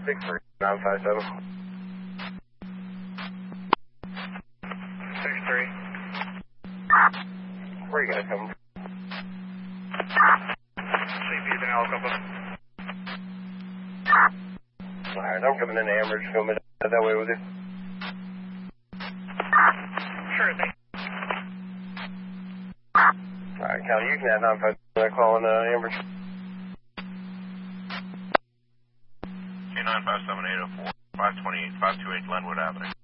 957. 63. Where are you guys coming from? CP is in helicopter. Alright, I'm coming in to Amherst. Coming that way with you. Sure thing. Alright, County, you can have 957 calling Amherst. 2957804, 528 Glenwood Avenue.